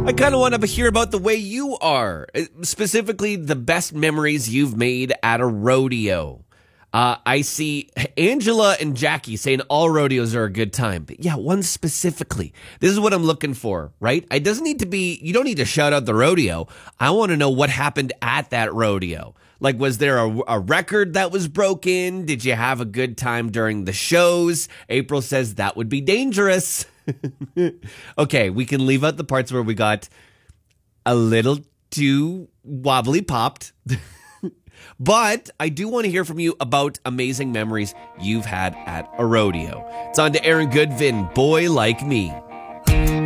I kind of want to hear about the way you are, specifically the best memories you've made at a rodeo. I see Angela and Jackie saying all rodeos are a good time. But yeah, one specifically. This is what I'm looking for, right? It doesn't need to be, you don't need to shout out the rodeo. I want to know what happened at that rodeo. Like, was there a record that was broken? Did you have a good time during the shows? April says that would be dangerous. Okay, we can leave out the parts where we got a little too wobbly popped. But I do want to hear from you about amazing memories you've had at a rodeo. It's on to Aaron Goodvin, Boy Like Me.